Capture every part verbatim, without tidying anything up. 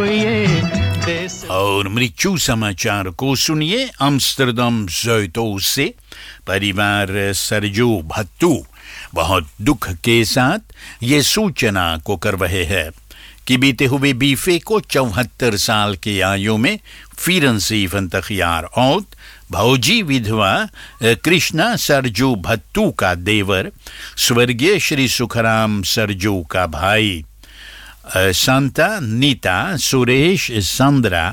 और मृत्यु समाचार को सुनिए अम्स्टरडम ज़ोइटो से। परिवार सरजू भत्तू बहुत दुख के साथ ये सूचना को कर रहे हैं कि बीते हुए बीफे को चौहत्तर साल की आयु में फिरंसी फंतखियार और भौजी विधवा कृष्णा सरजू भत्तू का देवर स्वर्गीय श्री सुखराम सरजू का भाई शांता नीता सुरेश संद्रा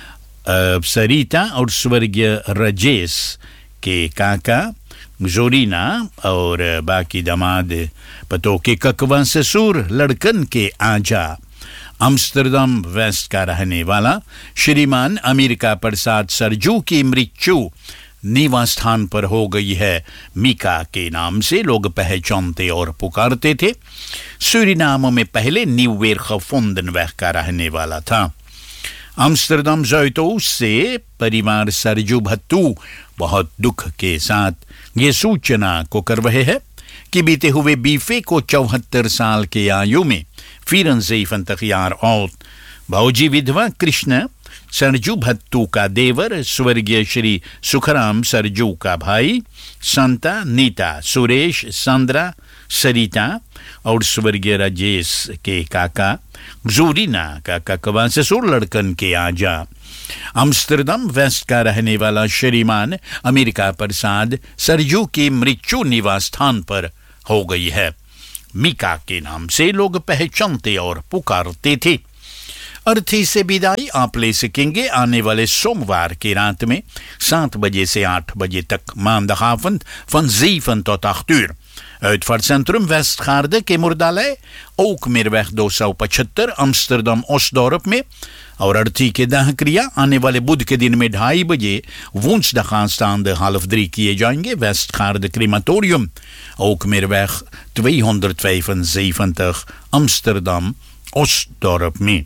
सरिता और स्वर्गीय राजेश के काका जोरीना और बाकी दामाद पतो के ककवा ससुर लड़कन के आजा अम्स्टरडम वेस्ट का रहने वाला श्रीमान अमेरिका प्रसाद सरजू की मृत्यु निवास स्थान पर हो गई है। मीका के नाम से लोग पहचानते और पुकारते थे। सूरीनाम में पहले न्यूवेर खफोंदनवेग का रहने वाला था। अम्स्टरडम ज़ोइटो से परिवार सरजू भत्तू बहुत दुख के साथ ये सूचना को कर रहे हैं कि बीते हुए बीफे को चौहत्तर साल के आयु में फिरंजी फंतखियार और भौजी विधवा कृष्ण सरजू भत्तू का देवर स्वर्गीय श्री सुखराम सरजू का भाई संता नीता सुरेश संद्रा सरिता और स्वर्गीय राजेश के काका जोरीना का ककवा ससुर लड़कन के आजा अम्स्टरडम वेस्ट का रहने वाला श्रीमान अमेरिका प्रसाद सरजू की मृत्यु निवास स्थान पर हो गई है। मीका के नाम से लोग पहचानते और पुकारते थे। अर्थी से विदाई आप ले सकेंगे आने वाले सोमवार की रात में सात बजे से आठ बजे तक maandagavond van zeven tot acht uur. Uitvaartcentrum Westgaarde, Kemoerdalei, ook Meerweg tweehonderdpachtig Amsterdam Osdorp में और अर्थी के दाह क्रिया आने वाले बुध के दिन में ढाई बजे woensdag aanstaande half drie किए जाएंगे Westergaard क्रीमाटोरियम ook Meerweg tweehonderdvijfenzeventig Amsterdam Osdorp में।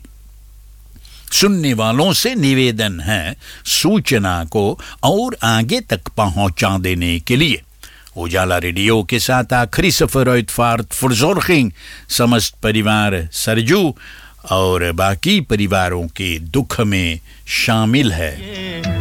सुनने वालों से निवेदन है सूचना को और आगे तक पहुंचा देने के लिए। उजाला रेडियो के साथ आखिरी सफर uitvaart verzorging समस्त परिवार सरजू और बाकी परिवारों के दुख में शामिल है।